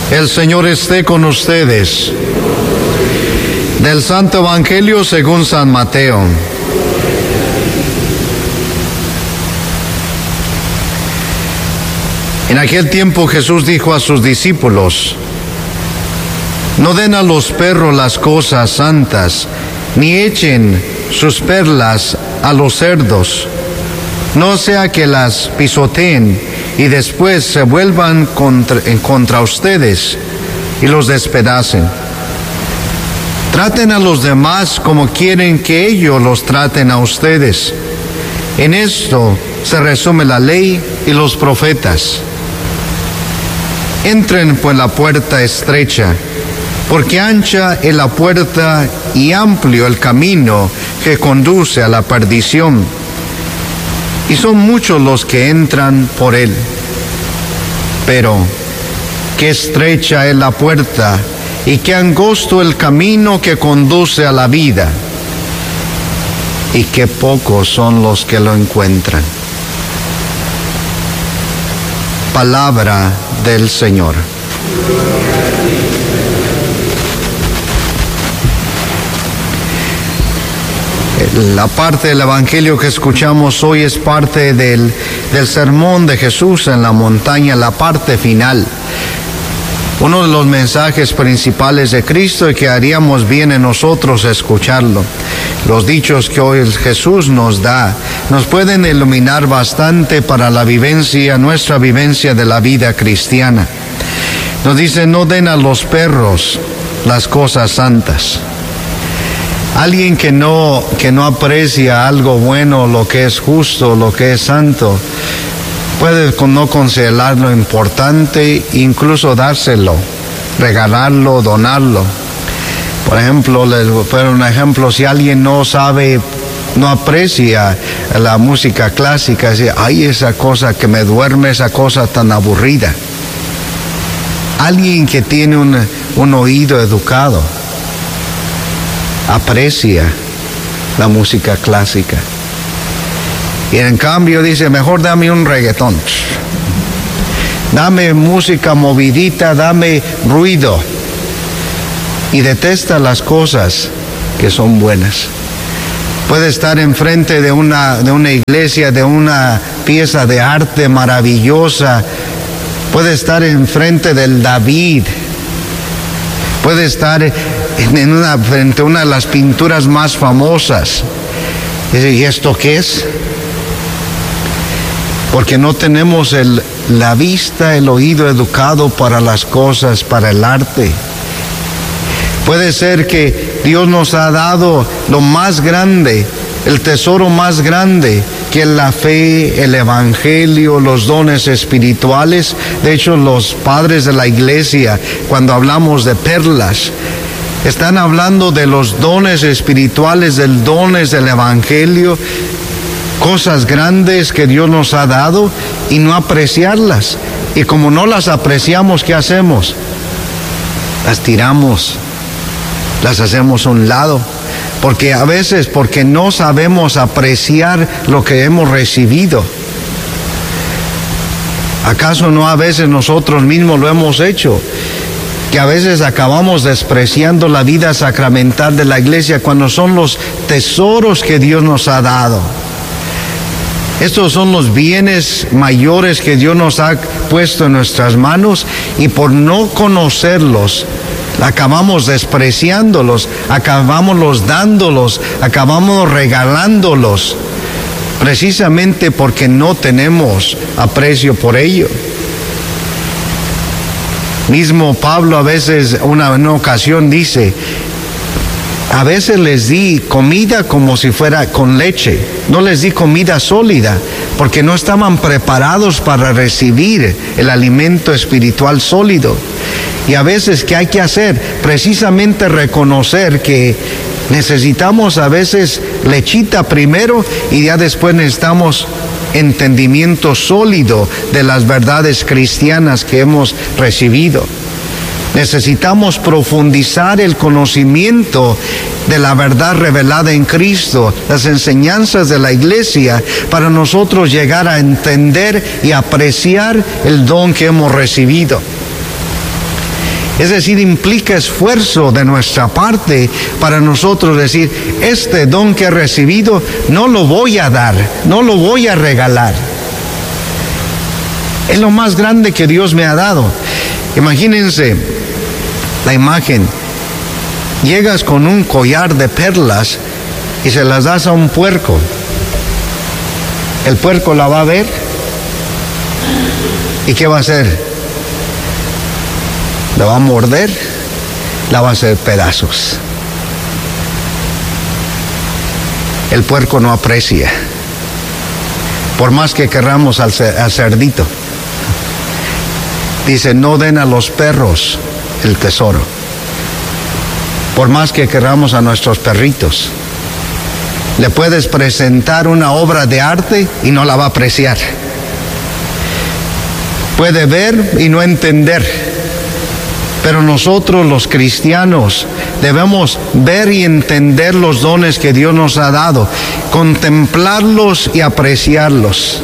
El Señor esté con ustedes. Del Santo Evangelio según San Mateo. En aquel tiempo Jesús dijo a sus discípulos: no den a los perros las cosas santas, ni echen sus perlas a los cerdos, no sea que las pisoteen y después se vuelvan contra ustedes y los despedacen. Traten a los demás como quieren que ellos los traten a ustedes. En esto se resume la ley y los profetas. Entren por la puerta estrecha, porque ancha es la puerta y amplio el camino que conduce a la perdición, y son muchos los que entran por él. Pero qué estrecha es la puerta y qué angosto el camino que conduce a la vida, y qué pocos son los que lo encuentran. Palabra del Señor. La parte del Evangelio que escuchamos hoy es parte del sermón de Jesús en la montaña, la parte final. Uno de los mensajes principales de Cristo, y que haríamos bien en nosotros escucharlo. Los dichos que hoy Jesús nos da nos pueden iluminar bastante para la vivencia, nuestra vivencia de la vida cristiana. Nos dice: no den a los perros las cosas santas. Alguien que no aprecia algo bueno, lo que es justo, lo que es santo, puede no considerarlo importante, incluso dárselo, regalarlo, donarlo. Por ejemplo, les voy a poner un ejemplo: si alguien no aprecia la música clásica, dice: ay, esa cosa que me duerme, esa cosa tan aburrida. Alguien que tiene un oído educado aprecia la música clásica, y en cambio dice: mejor dame un reggaetón, dame música movidita, dame ruido, y detesta las cosas que son buenas. Puede estar enfrente de una iglesia, de una pieza de arte maravillosa, puede estar enfrente del David, puede estar frente a una de las pinturas más famosas. Dice: ¿y esto qué es? Porque no tenemos la vista, el oído educado para las cosas, para el arte. Puede ser que Dios nos ha dado lo más grande, el tesoro más grande, que es la fe, el evangelio, los dones espirituales. De hecho, los padres de la iglesia, cuando hablamos de perlas, están hablando de los dones espirituales, del dones del evangelio, cosas grandes que Dios nos ha dado, y no apreciarlas. Y como no las apreciamos, ¿qué hacemos? Las tiramos, las hacemos a un lado, porque a veces porque no sabemos apreciar lo que hemos recibido. ¿Acaso no a veces nosotros mismos lo hemos hecho? Que a veces acabamos despreciando la vida sacramental de la iglesia, cuando son los tesoros que Dios nos ha dado. Estos son los bienes mayores que Dios nos ha puesto en nuestras manos, y por no conocerlos, acabamos despreciándolos, acabamos dándolos, acabamos regalándolos, precisamente porque no tenemos aprecio por ello. Mismo Pablo a veces, en una ocasión dice: a veces les di comida como si fuera con leche, no les di comida sólida, porque no estaban preparados para recibir el alimento espiritual sólido. Y a veces, ¿qué hay que hacer? Precisamente reconocer que necesitamos a veces lechita primero, y ya después necesitamos entendimiento sólido de las verdades cristianas que hemos recibido. Necesitamos profundizar el conocimiento de la verdad revelada en Cristo, las enseñanzas de la iglesia, para nosotros llegar a entender y apreciar el don que hemos recibido. Es decir, implica esfuerzo de nuestra parte para nosotros decir, este don que he recibido no lo voy a dar, no lo voy a regalar. Es lo más grande que Dios me ha dado. Imagínense la imagen. Llegas con un collar de perlas y se las das a un puerco. El puerco la va a ver. ¿Y qué va a hacer? La va a morder, la va a hacer pedazos. El puerco no aprecia, por más que querramos al cerdito. Dice, no den a los perros el tesoro, por más que querramos a nuestros perritos. Le puedes presentar una obra de arte y no la va a apreciar. Puede ver y no entender. Pero nosotros los cristianos debemos ver y entender los dones que Dios nos ha dado, contemplarlos y apreciarlos.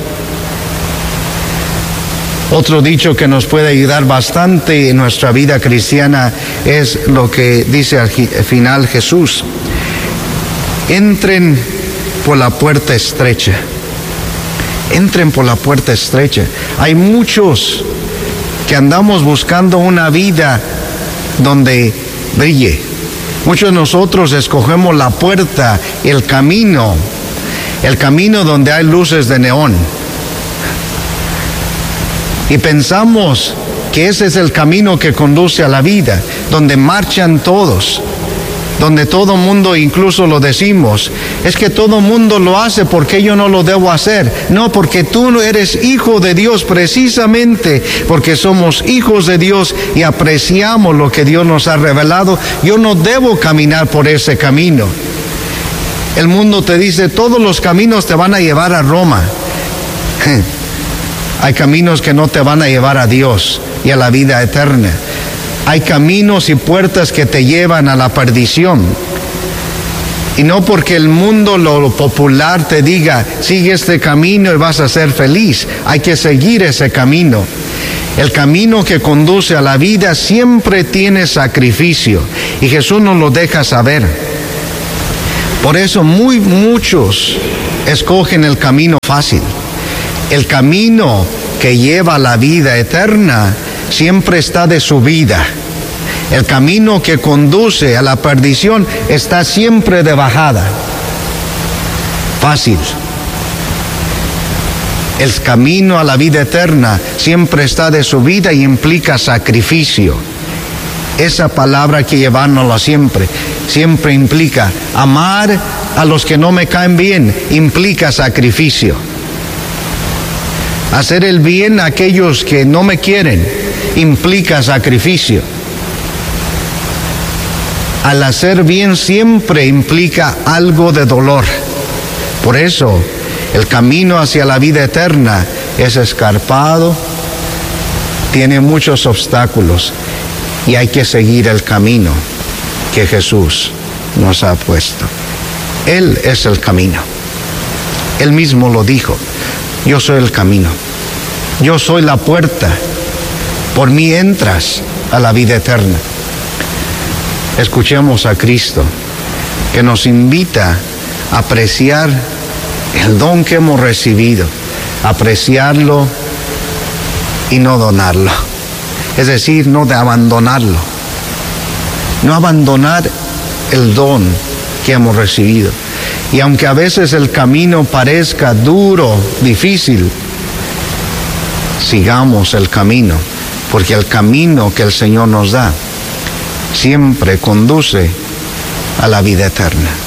Otro dicho que nos puede ayudar bastante en nuestra vida cristiana es lo que dice al final Jesús. Entren por la puerta estrecha. Entren por la puerta estrecha. Hay muchos que andamos buscando una vida donde brille. Muchos de nosotros escogemos la puerta, el camino donde hay luces de neón. Y pensamos que ese es el camino que conduce a la vida, donde marchan todos, donde todo mundo, incluso lo decimos, es que todo mundo lo hace, ¿por qué yo no lo debo hacer? No, porque tú no eres hijo de Dios, precisamente porque somos hijos de Dios y apreciamos lo que Dios nos ha revelado. Yo no debo caminar por ese camino. El mundo te dice, todos los caminos te van a llevar a Roma. Hay caminos que no te van a llevar a Dios y a la vida eterna. Hay caminos y puertas que te llevan a la perdición. Y no porque el mundo, lo popular, te diga, sigue este camino y vas a ser feliz. Hay que seguir ese camino. El camino que conduce a la vida siempre tiene sacrificio. Y Jesús nos lo deja saber. Por eso muchos escogen el camino fácil. El camino que lleva a la vida eterna siempre está de subida. El camino que conduce a la perdición está siempre de bajada. Fácil. El camino a la vida eterna siempre está de subida y implica sacrificio. Esa palabra hay que llevárnosla siempre. Siempre implica amar a los que no me caen bien, implica sacrificio. Hacer el bien a aquellos que no me quieren implica sacrificio. Al hacer bien siempre implica algo de dolor. Por eso, el camino hacia la vida eterna es escarpado, tiene muchos obstáculos y hay que seguir el camino que Jesús nos ha puesto. Él es el camino. Él mismo lo dijo. Yo soy el camino. Yo soy la puerta. Por mí entras a la vida eterna. Escuchemos a Cristo, que nos invita a apreciar el don que hemos recibido, apreciarlo y no donarlo. Es decir, no de abandonarlo. No abandonar el don que hemos recibido. Y aunque a veces el camino parezca duro, difícil, sigamos el camino, porque el camino que el Señor nos da siempre conduce a la vida eterna.